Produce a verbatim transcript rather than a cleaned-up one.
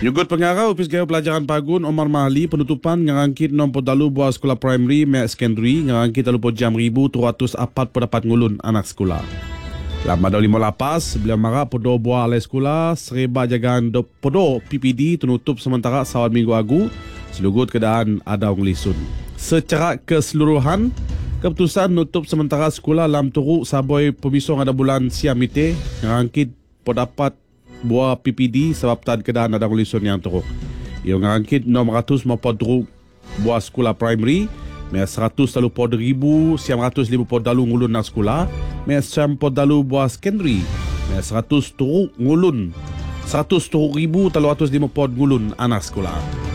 Yugot pengaraw Opis Gaya Pelajaran Pagun Omar Mahali penutupan ngangkit enam puluh dalu buah sekolah primary mek secondary ngangkit dalu jam ribu dua ratus empat puluh dapat ngulun anak sekolah. Lama dah lima lapas beliau marah podo buah alai sekolah serba jagaan do podo P P D tunutup sementara sawal minggu agu selugut keadaan ada ngelisun. Secara keseluruhan keputusan nutup sementara sekolah lam turuk saboi pemisong ada bulan siam ite ngangkit podapat buah P P D sebab tan keadaan ada ngelisun yang teruk. Ia ngangkit enam ratus lima puluh buah sekolah primary, me seratus dalu pod ribu, siam ratus lima puluh dalu ngulun nak sekolah, me siam pod dalu buah secondary, me seratus turuk ngulun, seratus turuk ribu dalu ratus lima puluh ngulun anak sekolah.